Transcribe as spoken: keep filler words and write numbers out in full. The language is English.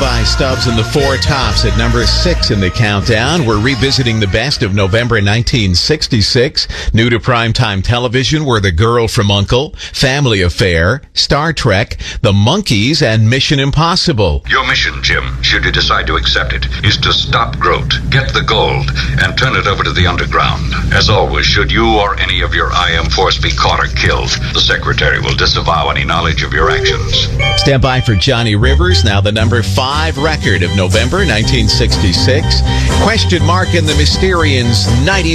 by Stubbs and the Four Tops at number six in the countdown. We're revisiting the best of November nineteen sixty-six. New to primetime television were The Girl from U N C L E, Family Affair, Star Trek, The Monkees, and Mission Impossible. Your mission, Jim, should you decide to accept it, is to stop Grote, get the gold, and turn it over to the underground. As always, should you or any of your I M force be caught or killed, the Secretary will disavow any knowledge of your actions. Stand by for Johnny Rivers, now the number five record of November nineteen sixty-six. Question mark in the Mysterians' ninety